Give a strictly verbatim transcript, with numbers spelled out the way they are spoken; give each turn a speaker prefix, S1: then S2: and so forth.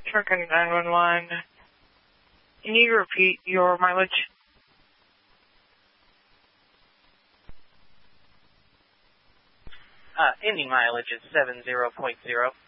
S1: Trucking nine one one. Can you repeat your mileage?
S2: Uh, Indy mileage is seven zero point zero.